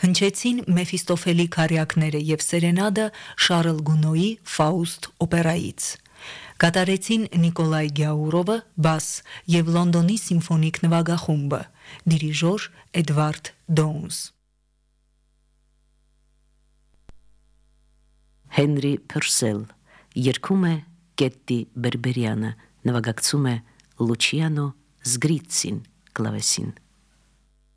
Հնչեցին Մեֆիստոֆելի քարյակները և սերենադը Շարլ Գունոյի Ֆաուստ օպերայից։ Կատարեցին Նիկոլայ Գյաուրովը բաս և Լոնդոնի սիմֆոնիկ նվագախումբը, դիրիժոր Էդվարդ Դոունս։ Հենրի Փըրսել երգում է Կետտի Բերբերյանը, նվագակցում է Լուչիանո Զգրիցին կլավեսին։